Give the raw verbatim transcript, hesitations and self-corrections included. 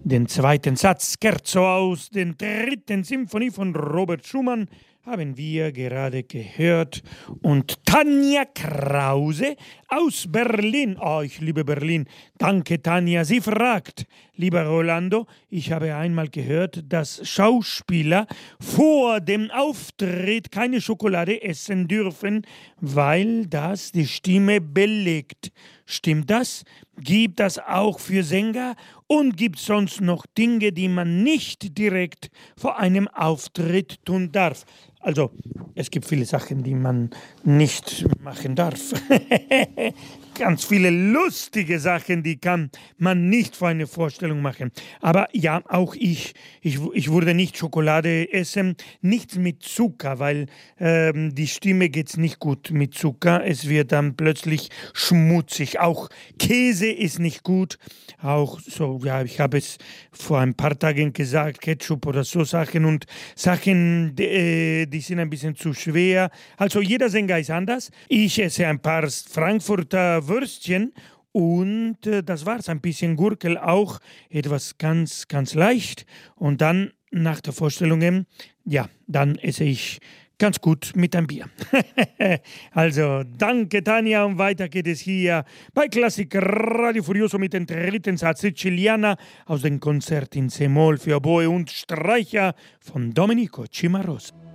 Den zweiten Satz Scherzo aus der dritten Symphonie von Robert Schumann haben wir gerade gehört. Und Tanja Krause aus Berlin. Oh, ich liebe Berlin. Danke, Tanja. Sie fragt, lieber Rolando, ich habe einmal gehört, dass Schauspieler vor dem Auftritt keine Schokolade essen dürfen, weil das die Stimme belegt. Stimmt das? Gibt das auch für Sänger? Und gibt es sonst noch Dinge, die man nicht direkt vor einem Auftritt tun darf? Also, es gibt viele Sachen, die man nicht machen darf. Ganz viele lustige Sachen, die kann man nicht vor einer Vorstellung machen. Aber ja, auch ich, ich, ich würde nicht Schokolade essen, nichts mit Zucker, weil ähm, die Stimme geht nicht gut mit Zucker. Es wird dann plötzlich schmutzig. Auch Käse ist nicht gut. Auch so, ja, ich habe es vor ein paar Tagen gesagt, Ketchup oder so Sachen und Sachen, die, äh, die sind ein bisschen zu schwer. Also jeder Sänger ist anders. Ich esse ein paar Frankfurter Würstchen und äh, das war's. Ein bisschen Gurkel auch, etwas ganz, ganz leicht. Und dann nach der Vorstellung, ja, dann esse ich ganz gut mit einem Bier. Also, danke Tanja und weiter geht es hier bei Klassik Radio Furioso mit dem dritten Satz Siciliana aus dem Konzert in C-Moll für Oboe und Streicher von Domenico Cimarosa.